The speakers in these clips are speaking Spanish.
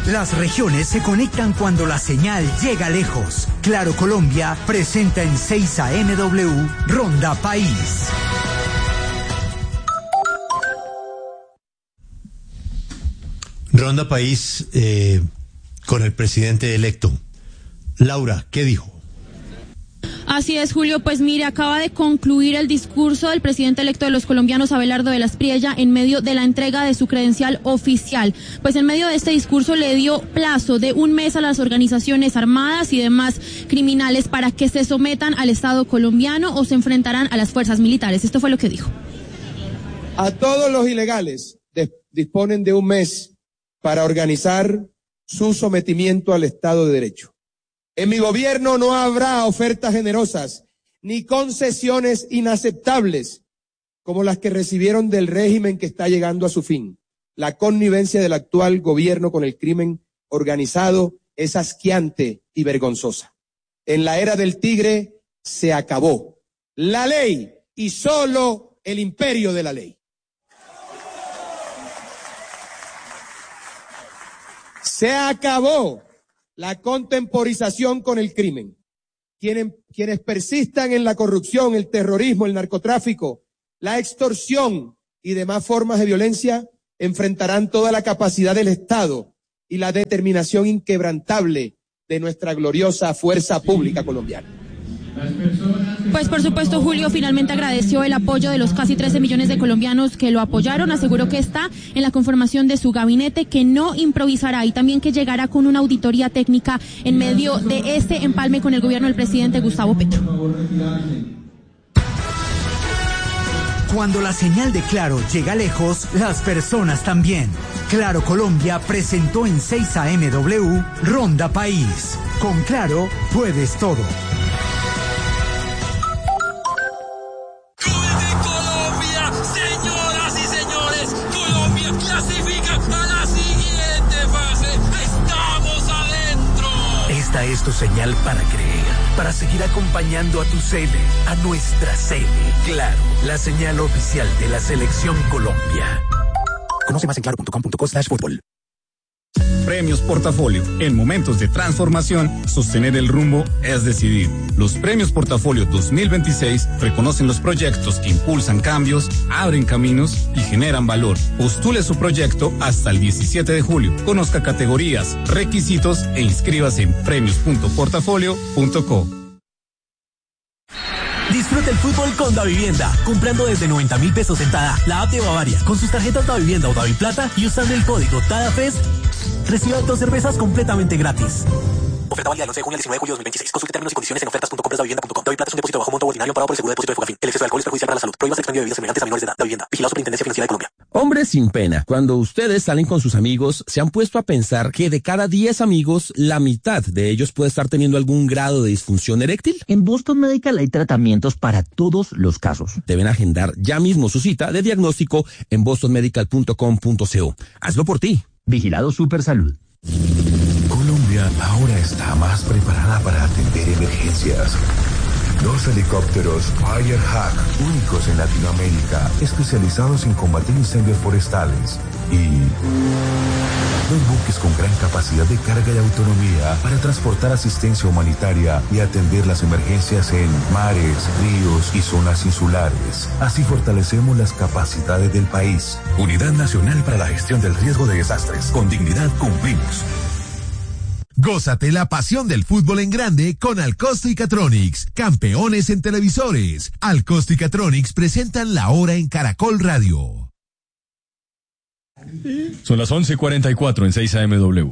Las regiones se conectan cuando la señal llega lejos. Claro Colombia presenta en 6 AM Ronda País. Ronda País con el presidente electo. Laura, ¿qué dijo? Así es, Julio, pues mire, acaba de concluir el discurso del presidente electo de los colombianos, Abelardo de la Espriella, en medio de la entrega de su credencial oficial. Pues en medio de este discurso le dio plazo de 1 mes a las organizaciones armadas y demás criminales para que se sometan al Estado colombiano o se enfrentarán a las fuerzas militares. Esto fue lo que dijo. A todos los ilegales disponen de 1 mes para organizar su sometimiento al Estado de Derecho. En mi gobierno no habrá ofertas generosas ni concesiones inaceptables como las que recibieron del régimen que está llegando a su fin. La connivencia del actual gobierno con el crimen organizado es asqueante y vergonzosa. En la era del tigre se acabó la ley y solo el imperio de la ley. Se acabó la contemporización con el crimen. Quienes persistan en la corrupción, el terrorismo, el narcotráfico, la extorsión y demás formas de violencia enfrentarán toda la capacidad del Estado y la determinación inquebrantable de nuestra gloriosa fuerza pública colombiana. Pues por supuesto, Julio finalmente agradeció el apoyo de los casi 13 millones de colombianos que lo apoyaron, aseguró que está en la conformación de su gabinete, que no improvisará y también que llegará con una auditoría técnica en medio de este empalme con el gobierno del presidente Gustavo Petro. Cuando la señal de Claro llega lejos, las personas también. Claro Colombia presentó en 6 AM Ronda País. Con Claro puedes todo. Esta es tu señal para creer, para seguir acompañando a tu sede, a nuestra sede. Claro, la señal oficial de la Selección Colombia. Conoce más en claro.com.co/fútbol. Premios Portafolio. En momentos de transformación, sostener el rumbo es decidir. Los Premios Portafolio 2026 reconocen los proyectos que impulsan cambios, abren caminos y generan valor. Postule su proyecto hasta el 17 de julio. Conozca categorías, requisitos e inscríbase en premios.portafolio.co. Disfruta el fútbol con Davivienda, comprando desde 90.000 pesos sentada, la app de Bavaria, con sus tarjetas Davivienda o Daviplata y usando el código TADAFES, reciba 2 cervezas completamente gratis. Oferta válida del 11 de junio al 19 de julio de 2026. Consulte términos y condiciones en ofertas.comprasdavivienda.com. Daviplata es un depósito bajo monto ordinario amparado por el seguro de depósito de Fogafín. El exceso de alcohol es perjudicial para la salud. Prohíbas el expendio de bebidas semejantes a menores de edad. Davivienda. Vigilado Superintendencia Financiera de Colombia. Hombres sin pena. Cuando ustedes salen con sus amigos, ¿se han puesto a pensar que de cada 10 amigos, la mitad de ellos puede estar teniendo algún grado de disfunción eréctil? En Boston Medical hay tratamientos para todos los casos. Deben agendar ya mismo su cita de diagnóstico en bostonmedical.com.co. Hazlo por ti. Vigilado Supersalud. Colombia ahora está más preparada para atender emergencias. 2 helicópteros Firehawk, únicos en Latinoamérica, especializados en combatir incendios forestales. Y 2 buques con gran capacidad de carga y autonomía para transportar asistencia humanitaria y atender las emergencias en mares, ríos y zonas insulares. Así fortalecemos las capacidades del país. Unidad Nacional para la Gestión del Riesgo de Desastres. Con dignidad cumplimos. Gózate la pasión del fútbol en grande con Alcosto y Catronics, campeones en televisores. Alcosto y Catronics presentan La Hora en Caracol Radio. Son las 11:44 en 6 AM.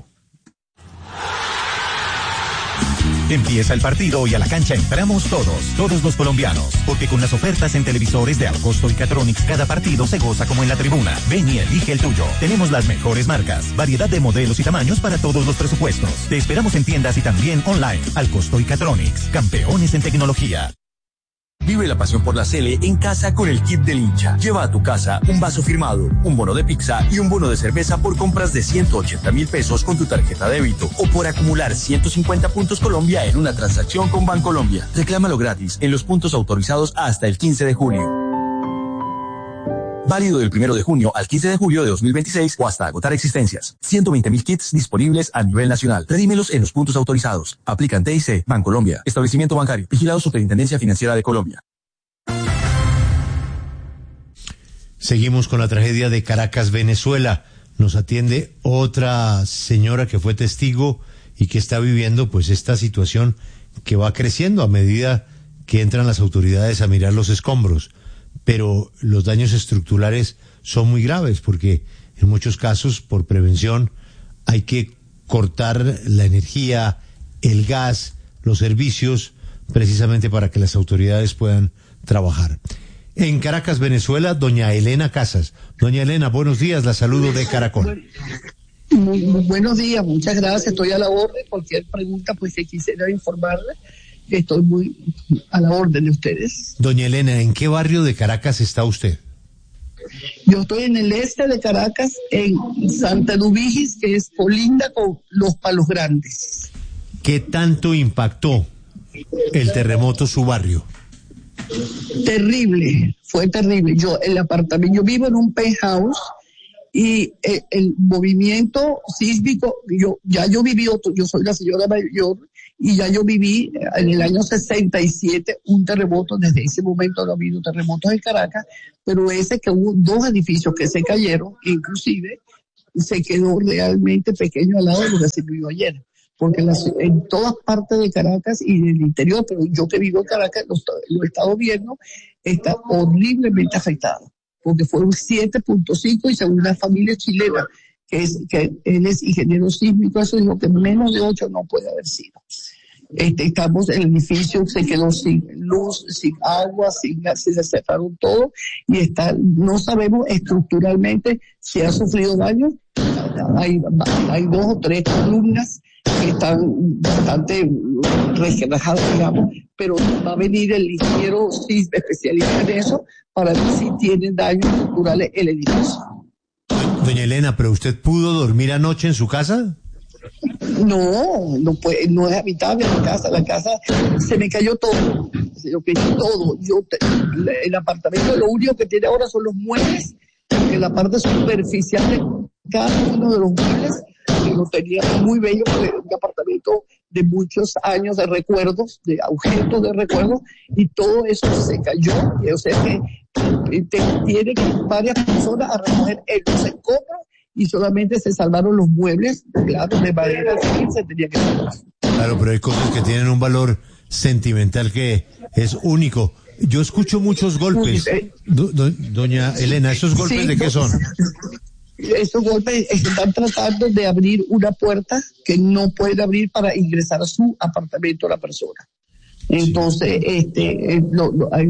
Empieza el partido y a la cancha entramos todos los colombianos, porque con las ofertas en televisores de Alcosto y Catronics cada partido se goza como en la tribuna. Ven y elige el tuyo. Tenemos las mejores marcas, variedad de modelos y tamaños para todos los presupuestos. Te esperamos en tiendas y también online. Alcosto y Catronics, campeones en tecnología. Vive la pasión por la Sele en casa con el kit del hincha. Lleva a tu casa un vaso firmado, un bono de pizza y un bono de cerveza por compras de 180.000 pesos con tu tarjeta débito o por acumular 150 puntos Colombia en una transacción con Bancolombia. Reclámalo gratis en los puntos autorizados hasta el 15 de julio. Válido del 1 de junio al 15 de julio de 2026 o hasta agotar existencias. 120.000 kits disponibles a nivel nacional. Redímelos en los puntos autorizados. Aplican TIC, Bancolombia, Establecimiento Bancario, Vigilado Superintendencia Financiera de Colombia. Seguimos con la tragedia de Caracas, Venezuela. Nos atiende otra señora que fue testigo y que está viviendo pues esta situación que va creciendo a medida que entran las autoridades a mirar los escombros. Pero los daños estructurales son muy graves porque en muchos casos, por prevención, hay que cortar la energía, el gas, los servicios, precisamente para que las autoridades puedan trabajar. En Caracas, Venezuela, doña Elena Casas. Doña Elena, buenos días, la saludo de Caracol. Muy buenos días, muchas gracias, estoy a la orden. Cualquier pregunta pues que quisiera informarle, estoy muy a la orden de ustedes. Doña Elena, ¿en qué barrio de Caracas está usted? Yo estoy en el este de Caracas, en Santa Eduvigis, que es colinda con Los Palos Grandes. ¿Qué tanto impactó el terremoto su barrio? Terrible, fue terrible. Yo vivo en un penthouse y el movimiento sísmico, yo soy la señora mayor y ya yo viví en el año 67 un terremoto. Desde ese momento no ha habido terremotos en Caracas, pero ese que hubo 2 edificios que se cayeron, inclusive se quedó realmente pequeño al lado de lo que se vivió ayer. Porque en todas partes de Caracas y del interior, pero yo que vivo en Caracas, lo he estado viendo, está horriblemente afectado, porque fueron 7.5 y según la familia chilena, que él es ingeniero sísmico, eso dijo que menos de 8 no puede haber sido. Estamos, el edificio se quedó sin luz, sin agua, sin gas, se cerraron todo y no sabemos estructuralmente si ha sufrido daño. Hay 2 o 3 columnas que están bastante resquebrajadas, digamos, pero va a venir el ingeniero especialista en eso para ver si tiene daños estructurales el edificio. Doña Elena, ¿pero usted pudo dormir anoche en su casa? No es habitable la casa se me cayó todo, el apartamento lo único que tiene ahora son los muebles, en la parte superficial de cada uno de los muebles, que lo tenía muy bello, un apartamento de muchos años de recuerdos, de objetos de recuerdos, y todo eso se cayó, o sea que tiene que varias personas a recoger los escombros y solamente se salvaron los muebles, claro, de madera, se tenía que salvar. Claro, pero hay cosas que tienen un valor sentimental que es único. Yo escucho muchos golpes. Doña Elena, ¿esos golpes de qué son? Estos golpes están tratando de abrir una puerta que no puede abrir para ingresar a su apartamento la persona. Entonces, hay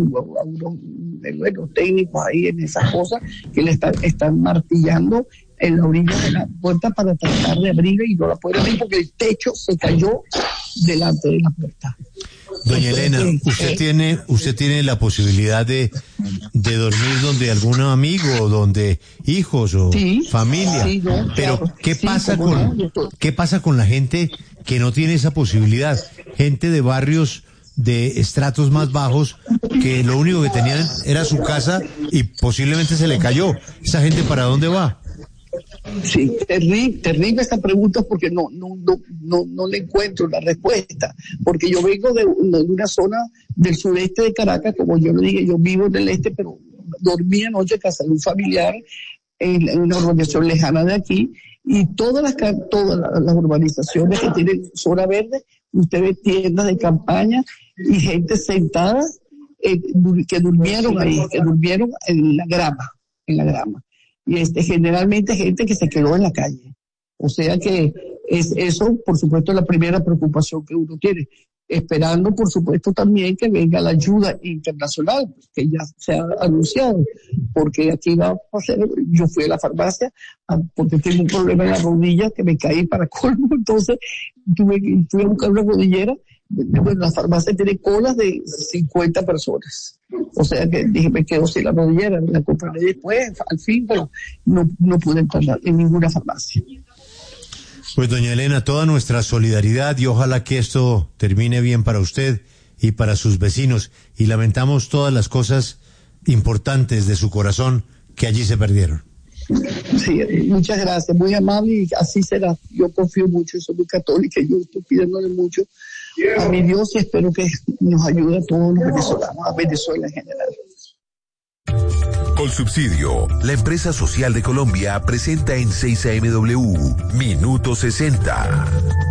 unos técnicos ahí en esas cosas que le están martillando en la orilla de la puerta para tratar de abrirla y no la puede abrir porque el techo se cayó delante de la puerta. Doña Elena, usted tiene la posibilidad de dormir donde algún amigo, donde hijos o familia. Sí, pero claro, ¿qué pasa con la gente que no tiene esa posibilidad? Gente de barrios de estratos más bajos que lo único que tenían era su casa y posiblemente se le cayó. ¿Esa gente para dónde va? Sí, terrible esta pregunta porque no le encuentro la respuesta, porque yo vengo de una zona del sureste de Caracas, como yo le dije, yo vivo en el este, pero dormí anoche en casa de un familiar en una urbanización lejana de aquí, y todas las urbanizaciones que tienen zona verde, usted ve tiendas de campaña y gente sentada que durmieron ahí, que durmieron en la grama. Y generalmente gente que se quedó en la calle. O sea que es eso, por supuesto, la primera preocupación que uno tiene. Esperando, por supuesto, también que venga la ayuda internacional, que ya se ha anunciado. Porque aquí va a ser, yo fui a la farmacia porque tengo un problema en la rodilla que me caí para colmo, entonces fui a buscar una rodillera. Bueno, la farmacia tiene colas de 50 personas. O sea que dije, me quedo sin la rodillera, la compraré después, al fin, pero no pude entrar en ninguna farmacia. Pues doña Elena, toda nuestra solidaridad y ojalá que esto termine bien para usted y para sus vecinos. Y lamentamos todas las cosas importantes de su corazón que allí se perdieron. Sí, muchas gracias, muy amable y así será. Yo confío mucho, soy muy católica y yo estoy pidiéndole mucho a mi Dios y espero que nos ayude a todos los venezolanos, a Venezuela en general. Colsubsidio, la empresa social de Colombia, presenta en 6 AMW Minuto 60.